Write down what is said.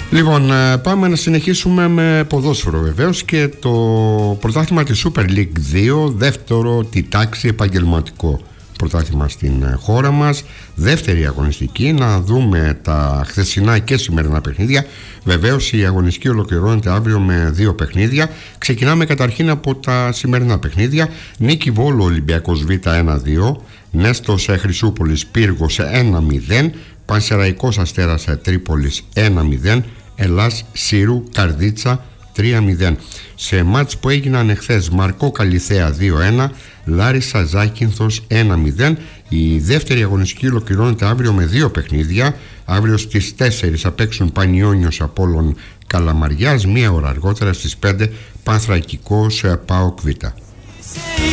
Λοιπόν, πάμε να συνεχίσουμε με ποδόσφαιρο βεβαίως και το πρωτάθλημα της Super League 2, δεύτερο τη τάξη επαγγελματικό πρωτάθλημα στην χώρα μας, δεύτερη αγωνιστική. Να δούμε τα χθεσινά και σημερινά παιχνίδια. Βεβαίως η αγωνιστική ολοκληρώνεται αύριο με 2 παιχνίδια. Ξεκινάμε καταρχήν από τα σημερινά παιχνίδια. Νίκη Βόλου Ολυμπιακός Β 1-2, Νέστος Χρυσούπολης Πύργος 1-0, Πανσεραϊκός Αστέρας Τρίπολης 1-0, Ελλάς Σύρου Καρδίτσα 3-0. Σε μάτς που έγιναν εχθές, Μαρκό Καλιθέα 2-1, Λάρισα Ζάκυνθος 1-0. Η δεύτερη αγωνιστική ολοκληρώνεται αύριο με 2 παιχνίδια. Αύριο στις 4 θα παίξουν Πανιόνιος Απόλλων Καλαμαριάς, 1 ώρα αργότερα στις 5 Πανθρακικός ΠΑΟΚ Β.